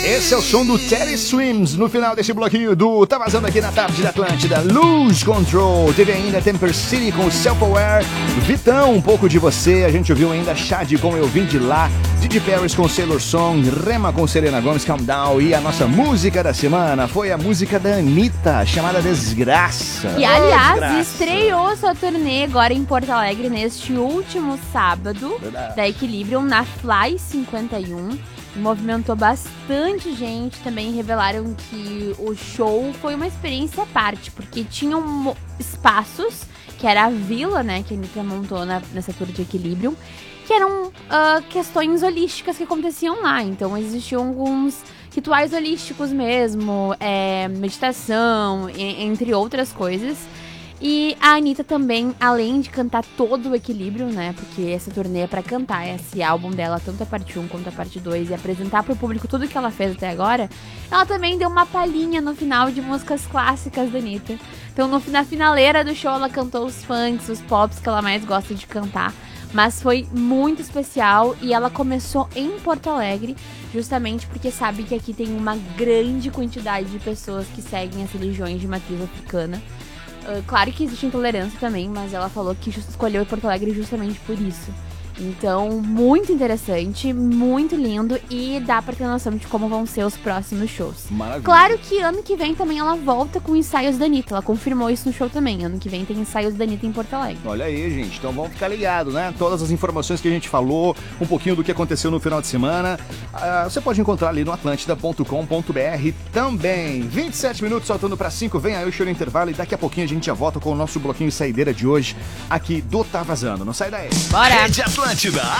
Esse é o som do Teddy Swims no final desse bloquinho do Tá Vazando aqui na tarde da Atlântida. Lose Control, teve ainda Temper City com Self-Aware, Vitão, Um Pouco de Você, a gente ouviu ainda Shad com Eu Vim de Lá, Didi Paris com Sailor Song, Rema com Selena Gomez, Calm Down, e a nossa música da semana foi a música da Anitta, chamada Desgraça. Que, aliás, estreou sua turnê agora em Porto Alegre neste último sábado, da Equilibrium, na Fly 51. Movimentou bastante gente, também revelaram que o show foi uma experiência à parte, porque tinham espaços, que era a vila, né, que a Anitta montou nessa tour de Equilibrium, que eram questões holísticas que aconteciam lá. Então existiam alguns rituais holísticos mesmo, meditação, entre outras coisas. E a Anitta também, além de cantar todo o Equilíbrio, né, porque essa turnê é pra cantar esse álbum dela, tanto a parte 1 quanto a parte 2, e apresentar pro público tudo que ela fez até agora, ela também deu uma palhinha no final de músicas clássicas da Anitta. Então na finaleira do show ela cantou os funks, os pops que ela mais gosta de cantar, mas foi muito especial e ela começou em Porto Alegre, justamente porque sabe que aqui tem uma grande quantidade de pessoas que seguem as religiões de matriz africana. Claro que existe intolerância também, mas ela falou que escolheu Porto Alegre justamente por isso. Então, muito interessante, muito lindo, e dá pra ter noção de como vão ser os próximos shows. Maravilha. Claro que ano que vem também ela volta com ensaios da Anitta, ela confirmou isso no show também. Ano que vem tem ensaios da Anitta em Porto Alegre. Olha aí, gente, então vamos ficar ligados, né? Todas as informações que a gente falou, um pouquinho do que aconteceu no final de semana, você pode encontrar ali no atlântida.com.br também. 27 minutos faltando para 5, vem aí o show no intervalo e daqui a pouquinho a gente já volta com o nosso bloquinho saideira de hoje aqui do Tá Vazando. Não sai daí. Bora! Rede Atlântida.